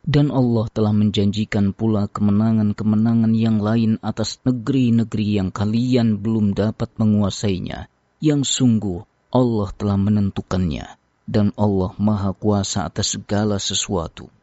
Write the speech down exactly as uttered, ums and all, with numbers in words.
Dan Allah telah menjanjikan pula kemenangan-kemenangan yang lain atas negeri-negeri yang kalian belum dapat menguasainya, yang sungguh Allah telah menentukannya, dan Allah Maha Kuasa atas segala sesuatu.